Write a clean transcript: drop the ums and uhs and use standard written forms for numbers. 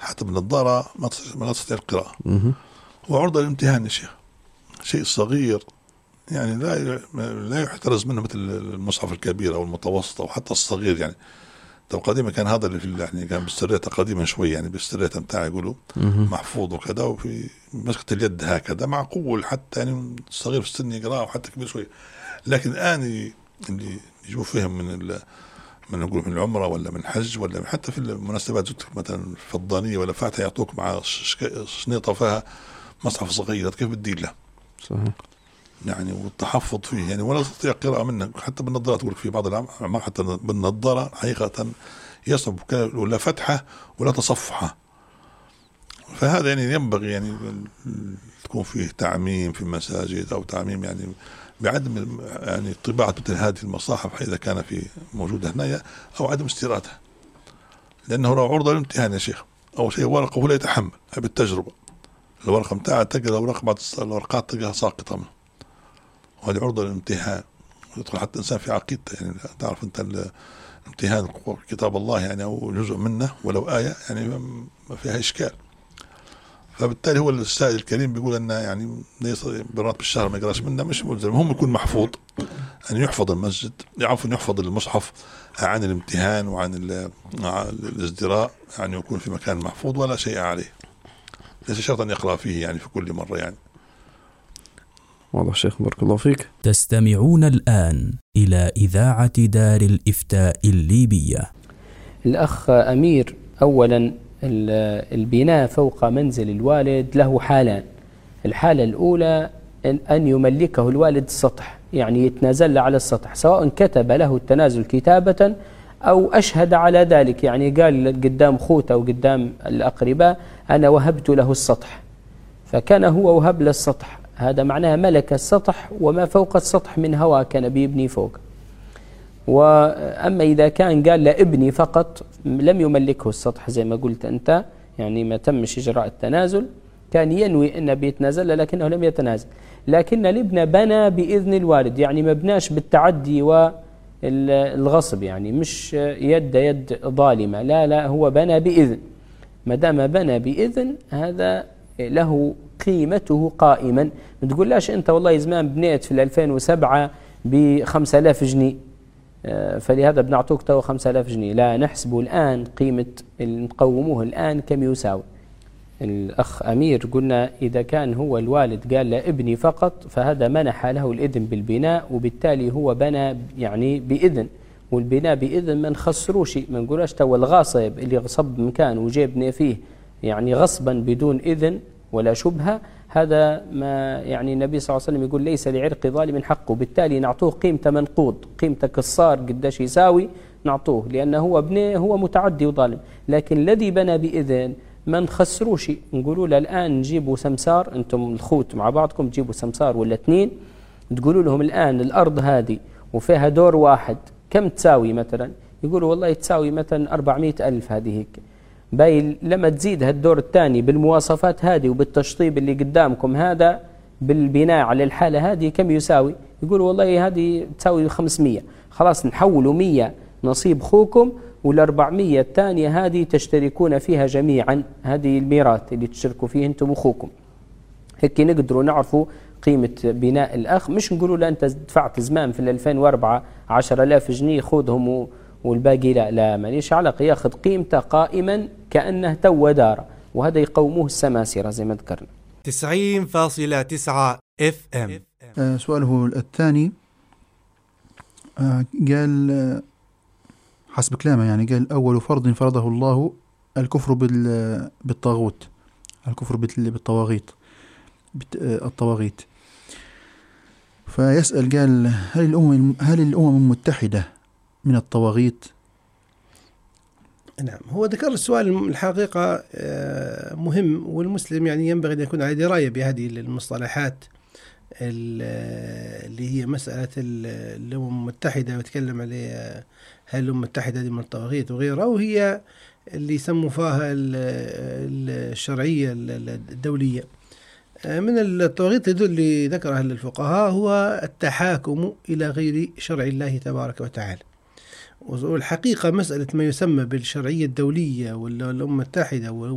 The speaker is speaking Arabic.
حتى بالنظارة ما تستطيع القراءة. وعرضة للامتهان يا شيخ، شيء صغير يعني لا يحترز منه مثل المصحف الكبير أو المتوسط أو حتى الصغير. يعني طب قديما كان هذا اللي في يعني كان بالسرية قديما شوي، يعني بالسرية متاع يقولوا محفوظ وكذا، وفي مسكة اليد هكذا معقول حتى يعني الصغير في السن يقرأ وحتى كبير شوي. لكن الآن اللي يجوا فيهم من نقول من العمرة ولا من حج ولا حتى في المناسبات مثلا فضانية ولا فاتحة يعطوك مع شنيطة فيها مصحف صغير، كيف بدي له؟ صحيح. يعني والتحفظ فيه يعني ولا تستطيع قراءة منه. حتى بالنظارة تقول في بعض الأعمال حتى بالنظارة حقيقة يصعب ولا فتحة ولا تصفحة. فهذا يعني ينبغي يعني تكون فيه تعميم في المساجد أو تعميم يعني بعدم يعني طباعة مثل هذه المصاحف إذا كان في موجودة هنا، أو عدم استيرادها، لأنه لو عرضة للامتحان يا شيخ أول شيء ورقه ولا يتحمل بالتجربة، الورقة متاعها تقرأ الورقة بعد الورقات تلقاها ساقطة منه، وهذه عرضة للامتحان يدخل حتى إنسان في عقيدته. يعني تعرف أنت الامتحان كتاب الله يعني أو جزء منه ولو آية يعني ما فيها إشكال. فبالتالي هو السائل الكريم بيقول أن يعني برات بالشهر ما يقراش منه مش ملزم، هم يكون محفوظ أن يحفظ المسجد، يعرف أن يحفظ المصحف عن الامتحان وعن الازدراء، يعني يكون في مكان محفوظ ولا شيء عليه، ليس شرط أن يقرأ فيه يعني في كل مرة يعني. واضح شيخ، بارك الله فيك. تستمعون الآن إلى إذاعة دار الإفتاء الليبية. الأخ أمير، أولا البناء فوق منزل الوالد له حالان. الحالة الأولى أن يملكه الوالد السطح، يعني يتنازل على السطح، سواء كتب له التنازل كتابة أو أشهد على ذلك، يعني قال قدام خوته أو قدام الأقرباء أنا وهبت له السطح، فكان هو وهب له السطح، هذا معناه ملك السطح وما فوق السطح من هواء كان بيبني فوق. وأما إذا كان قال لابني فقط لم يملكه السطح زي ما قلت أنت، يعني ما تمش إجراء التنازل، كان ينوي أنه بيتنازل لكنه لم يتنازل، لكن الابن بنى بإذن الوالد، يعني ما بناش بالتعدي والغصب، يعني مش يد ظالمة، لا هو بنى بإذن. ما دام بنى بإذن هذا له قيمته قائما. ما تقوللاش أنت والله زمان بنيت في 2007 ب5000 جنيه فلهذا بنعطوك تو 5000 جنيه، لا، نحسبه الآن قيمة نقوموه الآن كم يساوي. الأخ أمير قلنا إذا كان هو الوالد قال لابني فقط فهذا منح له الإذن بالبناء، وبالتالي هو بنى يعني بإذن، والبناء بإذن ما نخسروش، ما نقولش تو الغاصب اللي غصب مكان وجيبني فيه يعني غصبا بدون إذن ولا شبهة، هذا ما يعني النبي صلى الله عليه وسلم يقول ليس لعرق ظالم حقه، بالتالي نعطوه قيمة منقوض، قيمة كسار قداش يساوي نعطوه، لأنه هو بنيه هو متعدي وظالم. لكن الذي بنى بإذن ما نخسروش، نقولوا له الآن نجيبوا سمسار، أنتم الخوت مع بعضكم تجيبوا سمسار ولا 2، تقولوا لهم الآن الأرض هذه وفيها دور واحد كم تساوي مثلا، يقولوا والله تساوي مثلا 400,000 هذه هيك، باي لما تزيد هالدور الثاني بالمواصفات هذه وبالتشطيب اللي قدامكم هذا بالبناء على الحالة هذه كم يساوي، يقولوا والله هذه تساوي 500، خلاص نحولوا 100 نصيب خوكم، وال400 الثانية هذه تشتركون فيها جميعا، هذه الميراث اللي تشتركوا فيه انتم وخوكم. هيك نقدروا نعرفوا قيمة بناء الأخ، مش نقولوا لا أنت دفعت زمان في 2004 10,000 جنيه خذهم والباقي لا ماليش علاقة، ياخذ قيمته قائما كأنه تو دار، وهذا يقوموه السماسرة زي ما ذكرنا. 90.9 FM. سؤاله الثاني قال حسب كلامه يعني قال أول فرض فرضه الله الكفر بالطاغوت، الكفر بالطواغيت الطواغيت. فيسأل قال هل الأمم المتحدة من الطواغيت؟ نعم، هو ذكر السؤال الحقيقة مهم، والمسلم يعني ينبغي أن يكون على دراية بهذه المصطلحات اللي هي مسألة الأمم المتحدة، ويتكلم عليها هل الأمم المتحدة من الطواغيت وغيرها، وهي اللي يسموا فيها الشرعية الدولية. من الطواغيت اللي ذكرها الفقهاء هو التحاكم إلى غير شرع الله تبارك وتعالى. والحقيقة مسألة ما يسمى بالشرعية الدولية والأمم المتحدة